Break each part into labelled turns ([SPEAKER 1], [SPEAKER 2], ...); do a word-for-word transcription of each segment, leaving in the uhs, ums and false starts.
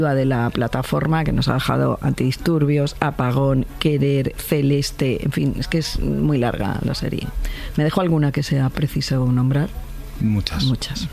[SPEAKER 1] de la plataforma, que nos ha dejado Antidisturbios, Apagón, Querer, Celeste, en fin, es que es muy larga la serie. ¿Me dejo alguna que sea preciso nombrar?
[SPEAKER 2] Muchas.
[SPEAKER 1] Muchas.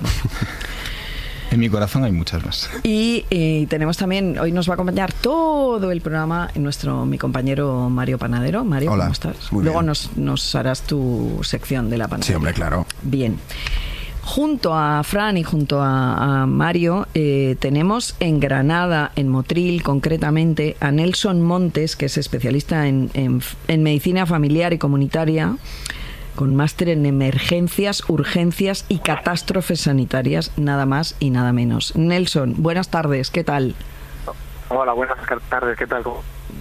[SPEAKER 2] En mi corazón hay muchas más.
[SPEAKER 1] Y eh, tenemos también, hoy nos va a acompañar todo el programa nuestro, mi compañero Mario Panadero. Mario,
[SPEAKER 3] hola,
[SPEAKER 1] ¿cómo estás?
[SPEAKER 3] Muy
[SPEAKER 1] Luego
[SPEAKER 3] bien.
[SPEAKER 1] Nos, nos harás tu sección de la panadería.
[SPEAKER 3] Sí, hombre, claro.
[SPEAKER 1] Bien. Junto a Fran y junto a, a Mario eh, tenemos en Granada, en Motril concretamente, a Nelson Montes, que es especialista en, en, en medicina familiar y comunitaria, con máster en emergencias, urgencias y catástrofes sanitarias, nada más y nada menos. Nelson, buenas tardes, ¿qué tal?
[SPEAKER 4] Hola, buenas tardes, ¿qué tal?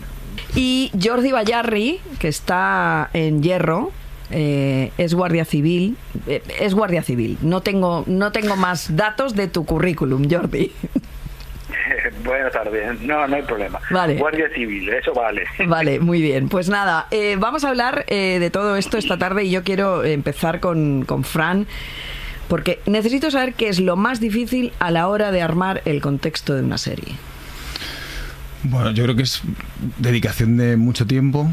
[SPEAKER 1] Y Jordi Bayarri, que está en Hierro, eh, es guardia civil, eh, es guardia civil. No tengo, no tengo más datos de tu currículum, Jordi.
[SPEAKER 4] Buenas tardes, no, no hay problema.
[SPEAKER 1] Vale.
[SPEAKER 4] Guardia civil, eso vale.
[SPEAKER 1] Vale, muy bien. Pues nada, eh, vamos a hablar eh, de todo esto esta tarde y yo quiero empezar con, con Fran, porque necesito saber qué es lo más difícil a la hora de armar el contexto de una serie.
[SPEAKER 2] Bueno, yo creo que es dedicación de mucho tiempo.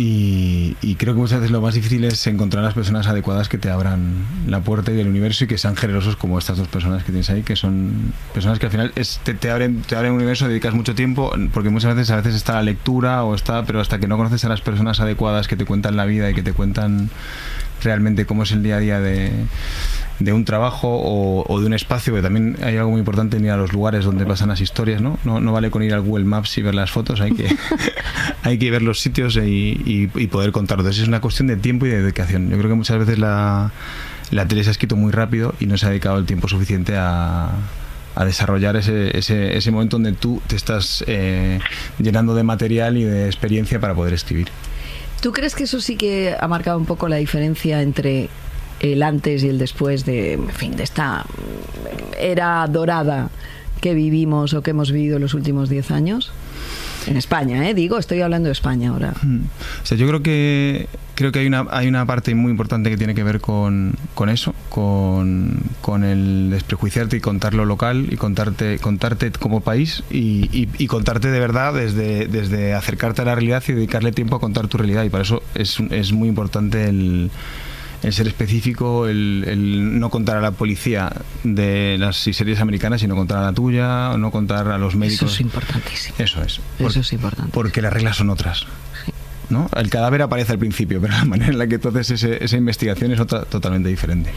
[SPEAKER 2] Y, y creo que muchas veces lo más difícil es encontrar las personas adecuadas que te abran la puerta y del universo y que sean generosos como estas dos personas que tienes ahí, que son personas que al final es, te, te abren te abren un universo, dedicas mucho tiempo, porque muchas veces a veces está la lectura o está, pero hasta que no conoces a las personas adecuadas que te cuentan la vida y que te cuentan realmente cómo es el día a día de, de un trabajo o, o de un espacio, que también hay algo muy importante en ir a los lugares donde pasan las historias, ¿no? No, no vale con ir al Google Maps y ver las fotos, hay que, hay que ver los sitios y, y, y poder contarlo. Entonces es una cuestión de tiempo y de dedicación. Yo creo que muchas veces la, la tele se ha escrito muy rápido y no se ha dedicado el tiempo suficiente a, a desarrollar ese, ese, ese momento donde tú te estás eh, llenando de material y de experiencia para poder escribir.
[SPEAKER 1] ¿Tú crees que eso sí que ha marcado un poco la diferencia entre el antes y el después de, en fin, de esta era dorada que vivimos o que hemos vivido en los últimos diez años? En España, ¿eh? Digo, estoy hablando de España ahora.
[SPEAKER 2] O sea, yo creo que creo que hay una hay una parte muy importante que tiene que ver con, con eso, con, con el desprejuiciarte y contar lo local y contarte contarte como país y, y, y contarte de verdad desde, desde acercarte a la realidad y dedicarle tiempo a contar tu realidad. Y para eso es, es muy importante el el ser específico, el, el no contar a la policía de las series americanas, sino contar a la tuya, o no contar a los médicos.
[SPEAKER 1] Eso es importantísimo.
[SPEAKER 2] Eso es.
[SPEAKER 1] Por, Eso es importante.
[SPEAKER 2] Porque las reglas son otras.
[SPEAKER 1] Sí.
[SPEAKER 2] ¿No? El cadáver aparece al principio, pero la manera en la que tú haces ese, esa investigación es otra, totalmente diferente.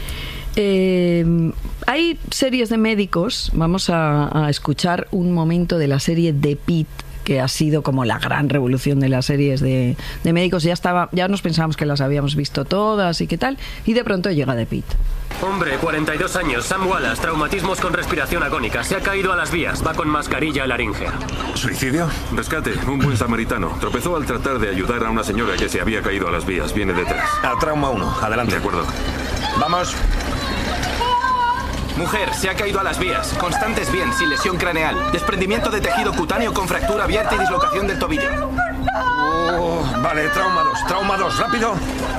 [SPEAKER 1] Eh, hay series de médicos, vamos a, a escuchar un momento de la serie The Pitt, que ha sido como la gran revolución de las series de, de médicos. Ya estaba, ya nos pensábamos que las habíamos visto todas y qué tal, y de pronto llega The Pitt.
[SPEAKER 5] Hombre, cuarenta y dos años, Sam Wallace, traumatismos con respiración agónica, se ha caído a las vías, va con mascarilla laringea.
[SPEAKER 6] ¿Suicidio? Rescate, un buen samaritano. Tropezó al tratar de ayudar a una señora que se había caído a las vías, viene detrás.
[SPEAKER 7] A trauma uno, adelante.
[SPEAKER 6] De acuerdo.
[SPEAKER 7] Vamos.
[SPEAKER 8] Mujer, se ha caído a las vías. Constantes bien, sin lesión craneal. Desprendimiento de tejido cutáneo con fractura abierta y dislocación del tobillo.
[SPEAKER 7] Oh, vale, trauma dos, trauma dos, rápido.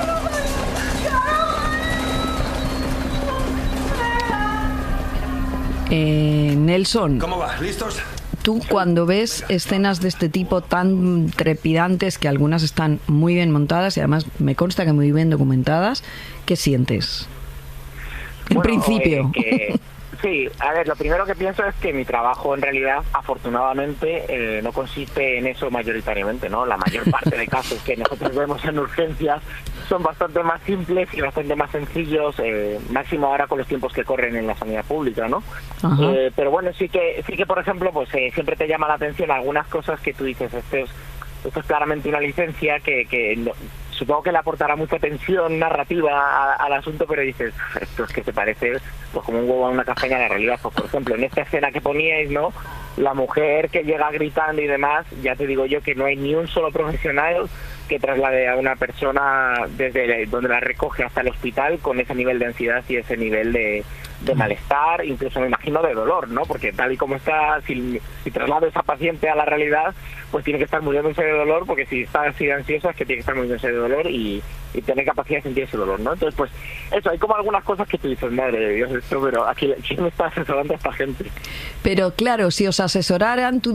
[SPEAKER 1] Eh, Nelson.
[SPEAKER 7] ¿Cómo va? ¿Listos?
[SPEAKER 1] Tú cuando ves escenas de este tipo tan trepidantes, que algunas están muy bien montadas y además me consta que muy bien documentadas, ¿qué sientes? En
[SPEAKER 4] bueno,
[SPEAKER 1] principio.
[SPEAKER 4] Eh, que, sí, a ver, lo primero que pienso es que mi trabajo en realidad, afortunadamente, eh, no consiste en eso mayoritariamente, ¿no? La mayor parte de casos que nosotros vemos en urgencias son bastante más simples y bastante más sencillos, eh, máximo ahora con los tiempos que corren en la sanidad pública, ¿no? Eh, pero bueno, sí que, sí que por ejemplo, pues eh, siempre te llama la atención algunas cosas que tú dices, esto es, esto es claramente una licencia que, que no, supongo que le aportará mucha tensión narrativa a, al asunto, pero dices, esto es que se parece pues como un huevo a una castaña a la realidad. Pues por ejemplo, en esta escena que poníais, ¿no? La mujer que llega gritando y demás, ya te digo yo que no hay ni un solo profesional que traslade a una persona desde donde la recoge hasta el hospital con ese nivel de ansiedad y ese nivel de, de malestar, incluso me imagino de dolor, ¿no? Porque tal y como está, si, si traslado a esa paciente a la realidad, pues tiene que estar muriéndose de dolor, porque si está así de ansiosa es que tiene que estar muriéndose de dolor y, y tener capacidad de sentir ese dolor, ¿no? Entonces, pues eso, hay como algunas cosas que tú dices, madre de Dios, esto, pero aquí, ¿quién me está asesorando a esta gente?
[SPEAKER 1] Pero claro, si os asesoraran, tú